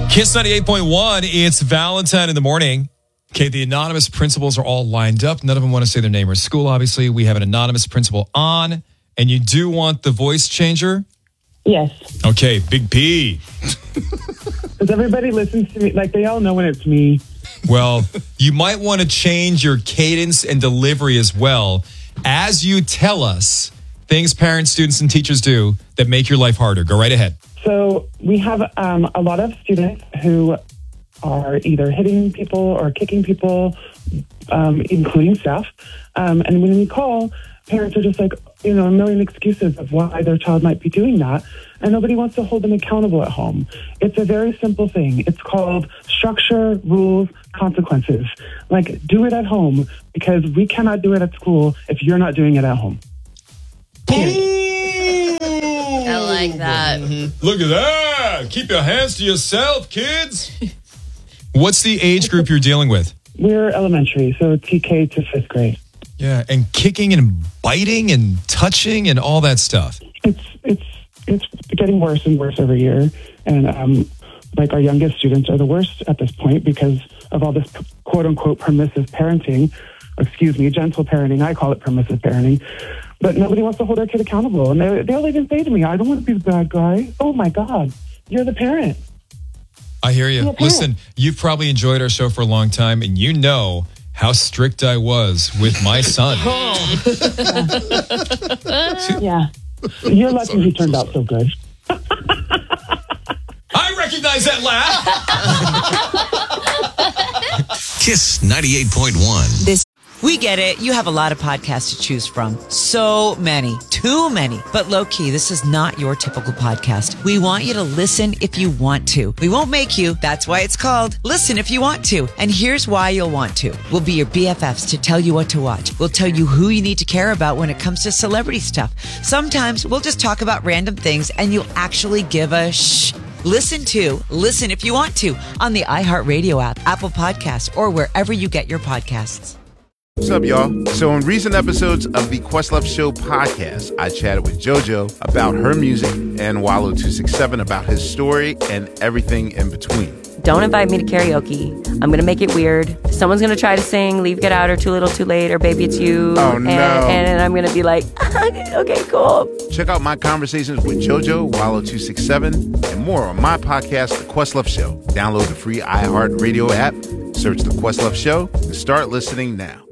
Kiss 98.1, it's Valentine in the morning. Okay, the anonymous principals are all lined up. None of them want to say their name or school, obviously. We have an anonymous principal on, and you do want the voice changer? Yes. Okay, Big P. Because everybody listens to me, like they all know when it's me. Well, you might want to change your cadence and delivery as well as you tell us things parents, students, and teachers do that make your life harder. Go right ahead. So we have a lot of students who are either hitting people or kicking people, including staff. And when we call, parents are just like, a million excuses of why their child might be doing that. And nobody wants to hold them accountable at home. It's a very simple thing. It's called structure, rules, consequences. Like, do it at home because we cannot do it at school if you're not doing it at home. I like that. Look at that. Keep your hands to yourself, kids. What's the age group you're dealing with? We're elementary, so TK to 5th grade. Yeah, and kicking and biting and touching and all that stuff. It's getting worse and worse every year. And our youngest students are the worst at this point because of all this quote unquote permissive parenting. Gentle parenting. I call it permissive parenting. But nobody wants to hold their kid accountable. And they'll even say to me, I don't want to be the bad guy. Oh my God, you're the parent. I hear you. Listen, you've probably enjoyed our show for a long time, and you know how strict I was with my son. Yeah. You're lucky he turned out so good. I recognize that laugh. Kiss 98.1. We get it. You have a lot of podcasts to choose from. So many. Too many. But low key, this is not your typical podcast. We want you to listen if you want to. We won't make you. That's why it's called Listen If You Want To. And here's why you'll want to. We'll be your BFFs to tell you what to watch. We'll tell you who you need to care about when it comes to celebrity stuff. Sometimes we'll just talk about random things and you'll actually give a shh. Listen If You Want To on the iHeartRadio app, Apple Podcasts, or wherever you get your podcasts. What's up, y'all? So in recent episodes of the Questlove Show podcast, I chatted with JoJo about her music and Wallo267 about his story and everything in between. Don't invite me to karaoke. I'm going to make it weird. Someone's going to try to sing Leave, Get Out, or Too Little, Too Late, or Baby It's You. Oh, no. And I'm going to be like, okay, cool. Check out my conversations with JoJo, Wallo267, and more on my podcast, The Questlove Show. Download the free iHeartRadio app, search The Questlove Show, and start listening now.